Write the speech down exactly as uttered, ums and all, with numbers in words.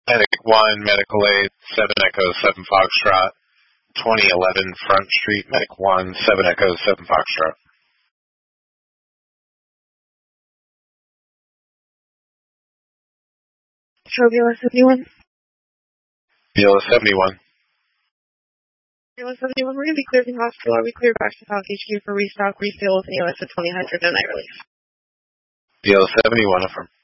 Medic one, Medical eight, seven Echo, seven Foxtrot, twenty eleven Front Street, Medic one, seven Echo, seven Foxtrot. Show B L S seventy-one. B L S seventy-one. B L S seventy-one, we're going to be cleared from hospital. Are we cleared back to Falk H Q for restock, refill with an E O S of twenty hundred and night release? B L S seventy-one, affirm.